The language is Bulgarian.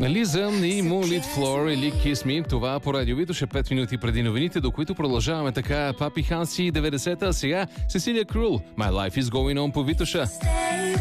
Лиза и Moonlit Floor или Kiss Me. Това по радио Витоша 5 минути преди новините, до които продължаваме така. Папи Ханси 90-та, сега Сесилия Крул. My Life is Going On по Витоша.